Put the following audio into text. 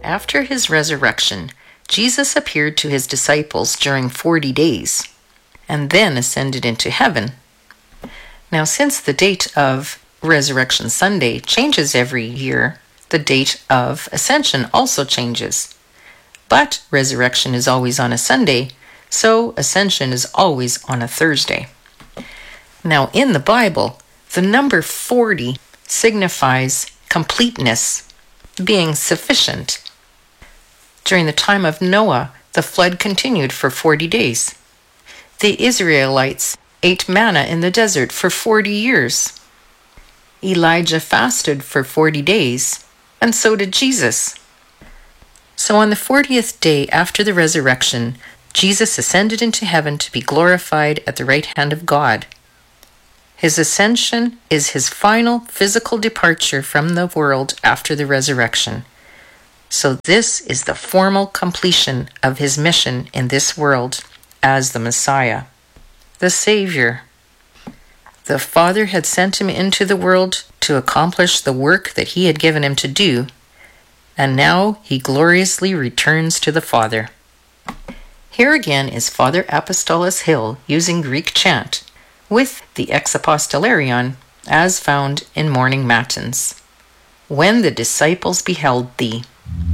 After his resurrection, Jesus appeared to his disciples during 40 days and then ascended into heaven. Now, since the date of Resurrection Sunday changes every year, the date of Ascension also changes. But Resurrection is always on a Sunday, so Ascension is always on a Thursday. Now, in the Bible, the number 40 signifies completeness, being sufficient. During the time of Noah, the flood continued for 40 days. The Israelites ate manna in the desert for 40 years. Elijah fasted for 40 days, and so did Jesus. So on the 40th day after the resurrection, Jesus ascended into heaven to be glorified at the right hand of God. His ascension is his final physical departure from the world after the resurrection. So this is the formal completion of his mission in this world as the Messiah, the Savior. The Father had sent him into the world to accomplish the work that he had given him to do, and now he gloriously returns to the Father. Here again is Father Apostolos Hill using Greek chant with the Ex Apostolarion as found in Morning Matins. When the disciples beheld thee.